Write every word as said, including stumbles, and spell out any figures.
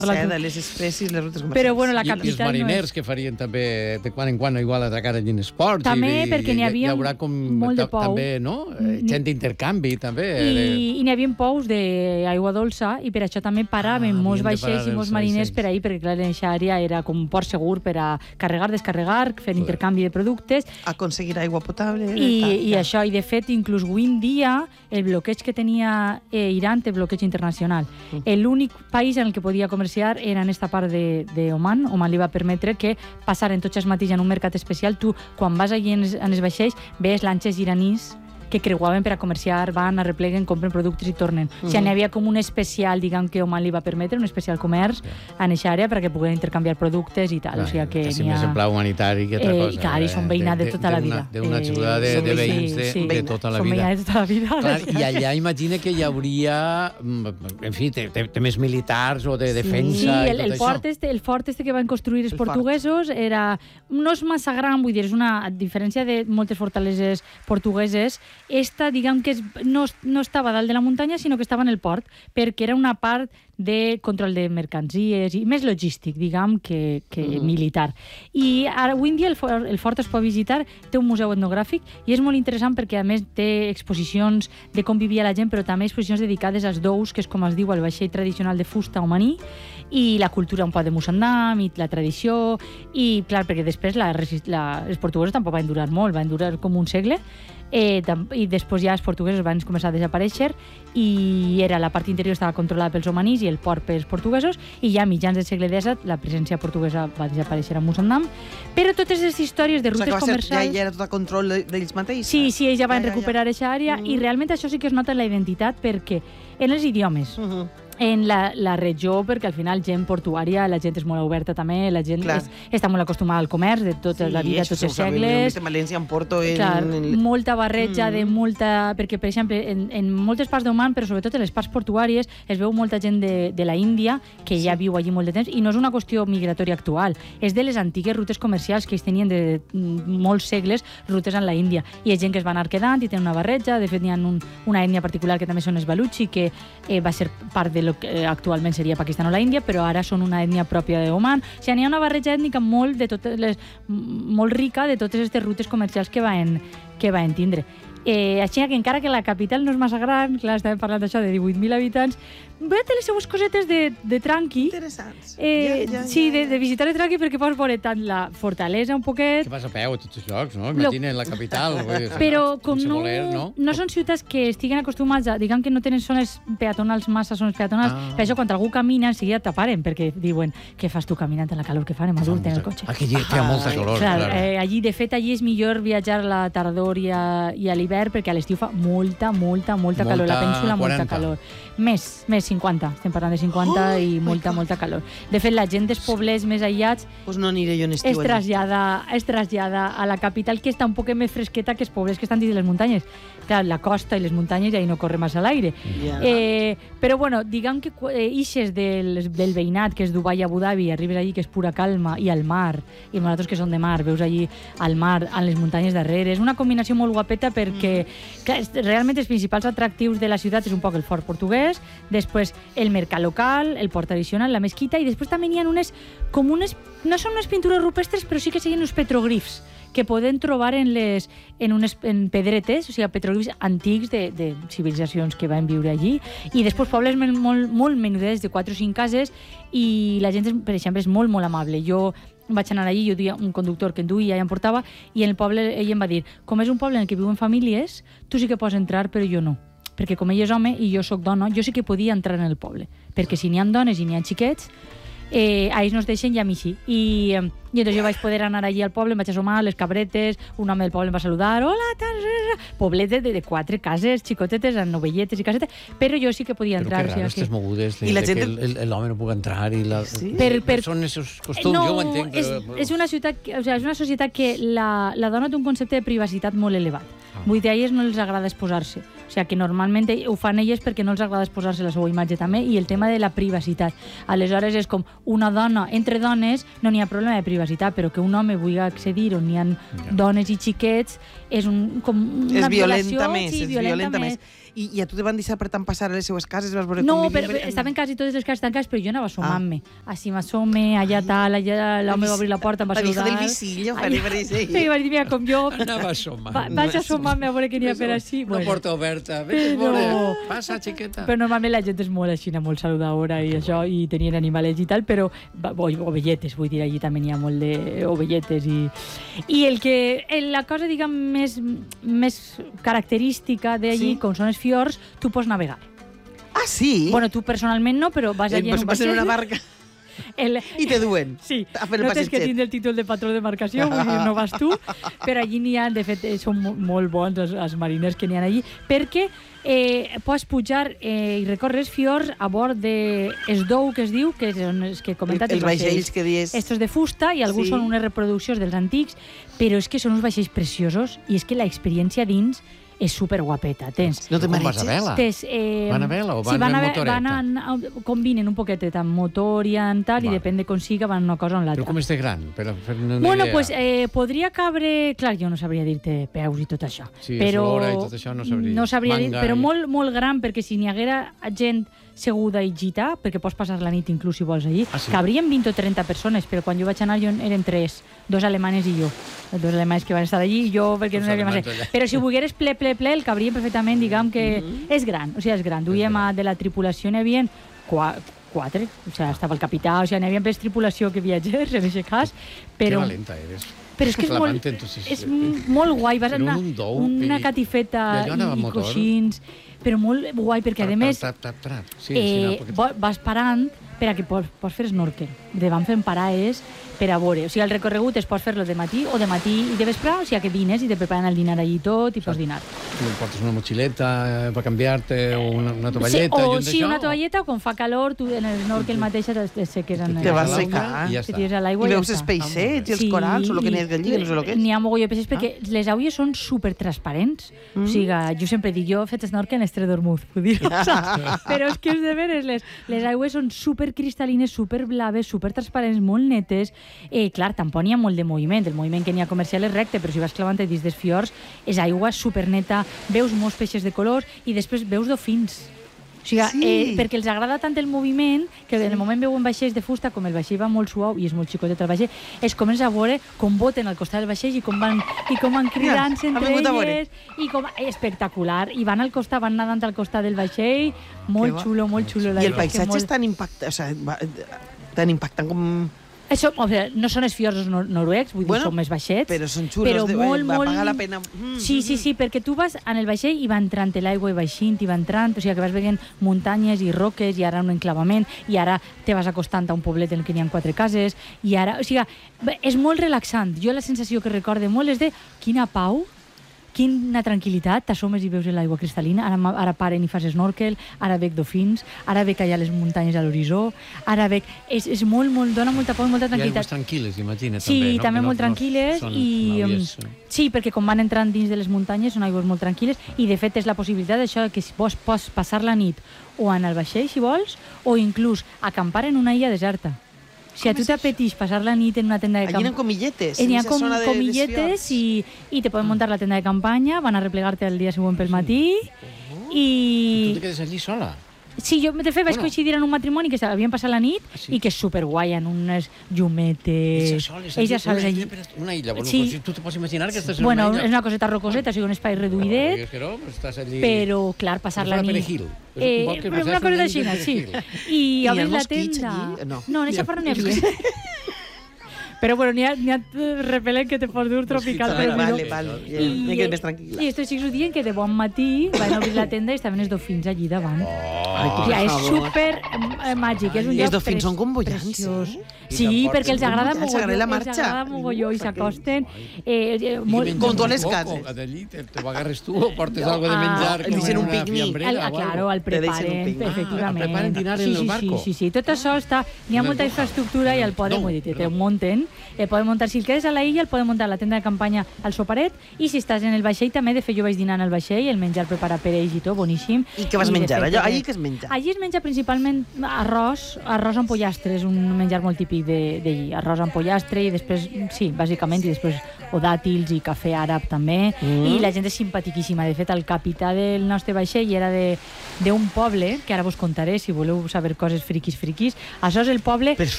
seda, les espècies, les rutes comercials. Però, bueno, la I, I els capital mariners no és... que farien també de quan en quan igual atracar allí en esports. També, i, perquè n'hi havia hi haurà com molt de ta- pou. també, no? Eh, gent d'intercanvi, també. I, de- i n'hi havia pous d'aigua dolça i per això també paraven Ah, molts havien de parar vaixells i molts els mariners vaixells. per ahir, perquè clar, en aquesta àrea era com un port segur per a carregar, descarregar, fer intercanvi de productes. Aconseguir aigua potable. I, tal, i ja. això, i de fet, inclús avui en dia, el bloqueig que tenia eh, Iran té bloqueig internacional. Mm. L'únic país en el que podia comerciar era en esta part de, de Oman. Oman li va permetre que passaren tots els matins en un mercat especial. Tu, quan vas allí en els, en els vaixells, veus lanxes iranís que creuaven per a comerciar, van, arrepleguen, compren productes i tornen. Mm-hmm. O sigui, n'hi havia com un especial, diguem, que Oman li va permetre, un especial comerç yeah. en aquesta àrea perquè pogueren intercanviar productes i tal. Clar, o sigui, que quasi n'hi ha... més en pla humanitari que altra Eh, cosa. clar, i són veïnat de tota la vida. D'una ajuda de, Eh, de sí, veïns de, sí. de tota la Són vida. veïnats de tota la vida. Clar, I allà imagina que hi hauria, mm, en fi, te- te- temes militars o de defensa Sí, i el, tot el, això. fort este, el fort este que van construir els El fort. portuguesos era, no és massa gran, vull dir, és una, a diferència de moltes fortaleses portugueses, esta, diguem que és, no, no estava dalt de la muntanya, sinó que estava en el port, perquè era una part de control de mercantsies i més logístic, diguem, que, que mm. militar. I ara, avui en dia, el, for, el fort es pot visitar, té un museu etnogràfic i és molt interessant perquè, a més, té exposicions de com vivia la gent, però també exposicions dedicades als dous, que és com es diu el vaixell tradicional de fusta omaní, i la cultura un poc de Musandam, i la tradició, i clar, perquè després la, la, els portuguesos tampoc van durar molt, van durar com un segle, eh, i després ja els portuguesos van començar a desaparèixer i era la part interior estava controlada pels omanís i el port pels portuguesos, i ja a mitjans del segle disset la presència portuguesa va desaparèixer a Musandam, però totes les històries de O sigui, rutes que va ser, comercials... ja, ja era tot a control d'ells mateixos. Sí, sí, ells ja van Ja, ja, ja. recuperar aquesta àrea Mm. i realment això sí que es nota en la identitat perquè en els idiomes, Uh -huh. en la, la regió, perquè al final gent portuària, la gent és molt oberta també, la gent Clar. és, està molt acostumada al comerç de tota la vida, tots els segles. En València, en Porto... En, Clar, en... molta barreja Mm. de molta... Perquè, per exemple, en, en moltes parts d'Oman, però sobretot en les parts portuàries, es veu molta gent de, de la Índia que ja viu allí molt de temps, i no és una qüestió migratòria actual, és de les antigues rutes comercials que ells tenien de mm, molts segles, rutes en la Índia. I hi ha gent que es va anar quedant i tenen una barreja, de fet, hi ha un, una ètnia particular que també són els Baluchi, que eh, va ser part de lo que eh, actualment seria Pakistan o la Índia, però ara són una ètnia pròpia d'Oman. O sigui, n'hi ha una barreja ètnica molt, de totes les, molt rica de totes aquestes rutes comercials que van, que van tindre. Eh, així que encara que la capital no és massa gran, clar, estàvem parlant d'això de divuit mil habitants, bé, té les seues cosetes de, de tranqui. Interessants. Eh, ja, ja, sí, ja, de, ja. de visitar de tranqui perquè pots veure tant la fortalesa un poquet, Que vas a peu a tots els llocs, no? Imagina la capital. Vull dir, però com sense no, voler, no? no són ciutats que estiguen acostumats a, diguem que no tenen zones peatonals, massa zones peatonals, Ah. per això quan algú camina enseguida t'aparen, perquè diuen, què fas tu caminant en la calor que fa, anem a dur-te en el cotxe. Aquí hi ha molta calor, Clar, clar. eh, allí, de fet, allí és millor viatjar a la tardor i a, i a l'hivern, perquè a l'estiu fa molta, molta, molta calor. La Molta, península, molta quaranta. calor. Més, més cinquanta. Estem parlant de cinquanta Oh, i molta, molta calor. De fet, la gent dels poblets més aïllats Pues no aniré jo en estiu. es allí. trasllada, es trasllada a la capital, que està un poc més fresqueta que els pobles que estan dins de les muntanyes. Clar, la costa i les muntanyes, ahí no corre massa l'aire. Ja. Eh, però, bueno, diguem que eh, ixes del, del veïnat, que és Dubai i Abu Dhabi, arribes allí, que és pura calma, i al mar, i nosaltres que som de mar, veus allí al mar, a les muntanyes darrere. És una combinació molt guapeta perquè mm. clar, és- realment els principals atractius de la ciutat és un poc el fort portuguès, després el mercat local, el port tradicional, la mesquita, i després també n'hi ha unes, com unes, no són unes pintures rupestres, però sí que serien uns petroglifs que poden trobar en, les, en, unes, en pedretes, o sigui, petroglifs antics de, de civilitzacions que van viure allí, i després pobles men- molt, molt menudets de quatre o cinc cases, i la gent, és, per exemple, és molt, molt amable. Jo vaig anar allí, jo duia un conductor que em duia i em portava, i en el poble ell em va dir, com és un poble en què viuen famílies, tu sí que pots entrar, però jo no. Perquè com ell és home i jo sóc dona, jo sí que podia entrar en el poble. Perquè si n'hi ha dones i n'hi ha xiquets, eh, a ells no es deixen i a mi sí. I, eh, i entonces jo vaig poder anar allí al poble, em vaig assomar, les cabretes, un home del poble em va saludar, hola, tal, pobletes de, de quatre cases, xicotetes, amb novelletes i casetes, però jo sí que podia Però entrar. que o sigui rares que- aquestes mogudes de, I la de gent- que el- el- l'home no pugui entrar i la... Sí. Per- per- Són aquests costums, jo ho entenc, és, però... és, una ciutat, que- o sigui, és una societat que la, la dona té un concepte de privacitat molt elevat. Ah. Vull dir, a ells no els agrada exposar-se. O O sigui, que normalment ho fan elles perquè no els agrada posar-se la seva imatge també, i el tema de la privacitat. Aleshores és com una dona, entre dones no n'hi ha problema de privacitat, però que un home vulgui accedir on hi ha dones i xiquets és un, com una és violació. Violenta més, Sí, és violenta més. I, I a tu te van deixar per tant passar a les seues cases? Vas veure no, com però vivien? estaven quasi totes les cases tancades, però jo anava assomant-me. Ah. Així m'assome, allà tal, allà l'home va obrir la porta, em va la saludar. vieja del visillo, Fanny Parisell. Sí, vaig dir, mira, com jo... Anava assomant. Va, vaig assomant-me a veure què n'hi ha per així. Una porta oberta. Vés Però- veure. Passa, xiqueta. Però normalment la gent és molt així, molt saludadora i això, i tenien animalets i tal, però va, o, ovelletes, vull dir, allí també n'hi ha molt d'ovelletes. I, I el que, la cosa, diguem, més, més característica d'allí, Sí. com són els fiords, tu pots navegar. Ah, sí? Bueno, tu personalment no, però vas Eh, allí en vas, un vas en una vaixell. barca El, i te duen Sí, a fer el no tens que passatget. tindre el títol de patró d'embarcació, vull dir, no vas tu, però allí n'hi ha, de fet, eh, són mo- molt bons els, els mariners que n'hi ha allí, perquè eh, pots pujar eh, i recórrer els fiords a bord de esdou, que es diu, que són els que he comentat, Els vaixells que dius... Estos de fusta, i alguns Sí. són unes reproduccions dels antics, però és que són uns vaixells preciosos, i és que l'experiència dins és superguapeta. Tens No te Com vas a mareges? vela? Tens, eh, Van a vela o sí, van van en a, ve- motoreta? Van a, a, combinen un poquetet amb motor i en tal, Vale. i depèn de com siga, van una cosa o en l'altra. Però com és de gran? Per a fer-ne una Bueno, idea. pues eh, podria cabre... Clar, jo no sabria dir-te peus i tot això. Sí, però... eslora i tot això no sabria. No sabria dir, Manga però i- molt, molt gran, perquè si n'hi haguera gent seguda i gita, perquè pots passar la nit inclús si vols allí, Ah, sí? cabrien vint o trenta persones, però quan jo vaig anar jo eren tres, dos alemanes i jo. Dos alemanes que van estar allí i jo, perquè Dos no era alemans massa. allà. Però si volgueres ple, ple, ple, el cabrien perfectament, diguem que Mhm. és gran, o sigui, és gran. Duíem a, de la tripulació n'hi havia qua, quatre, o sigui, estava el capità, o sigui, n'hi havia més tripulació que viatgers, en aquest cas, Que però... valenta eres. Però és que és La molt, manta entusiasta. és m- molt guai. Vas Però anar un dou una i- catifeta i allò anava i, a i motor. coixins, però molt guai, perquè a més Trap, trap, trap. Sí, sí, eh, no, perquè... vo- vas parant per a que pots, pots fer snorkel. De van fent parades per a veure. O sigui, el recorregut es pots fer-lo de matí o de matí i de vespre, o sigui, que dines i te preparen el dinar allí tot i pots dinar. Tu portes una motxileta eh, per canviar-te o una, una Sí, tovalleta. o lluny sí, d'això, una o- toalleta, o quan fa calor, tu en el snorkel mateix te, te seques en Te vas a l'aigua secar. I ja te està. tires a I l'aigua i, veus ja els està. peixets i els corals, o el que n'hi ha gallines, no sé el que és. N'hi ha mogolló de peixets perquè les aigües són supertransparents. Mm. O sigui, jo sempre dic, jo he fet snorkel en Estret d'Ormuz, vull dir, saps? Però és que és de veres, les, les aigües són supercristal·lines, superblaves, supertransparents, molt netes. Eh, clar, tampoc n'hi ha molt de moviment. El moviment que n'hi ha comercial és recte, però si vas clavant dins dels fiords és aigua superneta, veus molts peixes de colors i després veus dofins. O sigui, Sí. eh, perquè els agrada tant el moviment que en el moment veuen vaixells de fusta, com el vaixell va molt suau i és molt xicotet el vaixell, es comença a veure com boten al costat del vaixell i com van, i com van cridant-se Mira, ha entre vingut a veure. elles i com, espectacular, i van al costat, van nadant al costat del vaixell, molt Que xulo, molt xulo. la I el veritat és que paisatge molt... és tan impactant, o sigui, va- tan impactant com... Això, o sigui, no són els fiords nor noruecs, vull Bueno, dir, són més baixets. Però són xulos, però de, molt, va molt... pagar la pena. Mm, Sí, sí, sí, perquè tu vas en el vaixell i va entrant l'aigua i baixint i va entrant, o sigui que vas veient muntanyes i roques i ara un enclavament i ara te vas acostant a un poblet en què n'hi ha quatre cases i ara, o sigui, bé, és molt relaxant. Jo la sensació que recorde molt és de quina pau, quina tranquil·litat, t'assomes i veus l'aigua cristal·lina, ara, ma- ara paren i fas snorkel, ara veig dofins, ara veig allà les muntanyes a l'horitzó, ara veig... És, és molt, molt, dona molta pau i molta I aigües tranquil·litat. tranquil·les, imagina, Sí, també, no? també Que no- molt no tranquil·les són- i... no um, havies- Sí, perquè com van entrant dins de les muntanyes són aigües molt tranquil·les i de fet és la possibilitat d'això que si pots, pots passar la nit o en el vaixell si vols o inclús acampar en una illa deserta. Si a tu t'apeteix passar la nit en una tenda de Allí n'hi ha campanya... comilletes. N'hi ha en esa com zona de- comilletes de i, i te poden muntar la tenda de campanya, van a replegar-te el dia següent pel matí Tu i... te quedes allí sola? Sí, jo de fet vaig Bueno. coincidir en un matrimoni que s'havien passat la nit Ah, sí? i que és superguai, en unes llumetes... Elles soles, Elles soles una allí. illa, però una illa. Bueno, Sí. pues, tu te pots imaginar que estàs en Bueno, una illa. és una coseta rocoseta, o sigui, un espai reduïdet, És que no, pues estàs allí... però, clar, passar la Una nit... perejil. És Eh, un poc que però passar una cosa una així, illa de sí. perejil. I hi ha obres la mosquits tenda... allí? No. no, en aquesta part no n'hi havia. Però bueno, n'hi ha, n'hi ha repel·lent que te pots dur tropical. Vale, però vale, no. vale. Ja, I, me quedo més tranquil·la. I estos xics ho diuen que de bon matí van obrir la tenda i estaven els dofins allí davant. Ai, tu, Ja, per és favor. super eh, màgic, és un I lloc els dofins pre- són com bollants, preciós. eh? Sí, I tampoc perquè els són agrada bollants, mogolló, agrada la els marxa. agrada mogolló i Uf, s'acosten. Eh, eh, I molt, menges Com tu a un les coco, cases. D'allí te, te ho agarres tu o portes algo de Ah, menjar li com hicieron en un una picnic. fiambrera El, o ah, algo. claro, el Te deixen un preparen, picnic. efectivament. Ah, el preparen dinar en sí, el sí, barco. Sí, sí, sí. Tot això està... N'hi ha En el molta Doha. infraestructura i el poden, No, vull dir, te perdó. ho munten el podem muntar, si el quedes a la illa, el podem muntar a la tenda de campanya al soparet, i si estàs en el vaixell també, de fet jo vaig dinar en el vaixell, el menjar preparat per ells i tot, boníssim. I què vas I, menjar? fet, Allò, eh, allí què es menja? Allí es menja principalment arròs, arròs amb pollastre, és un menjar molt típic d'allí, arròs amb pollastre i després, sí, bàsicament, i després o dàtils i cafè àrab també, Mm. i la gent és simpatiquíssima. De fet, el capità del nostre vaixell era d'un poble, que ara vos contaré, si voleu saber coses friquis, friquis. Això és el poble... Per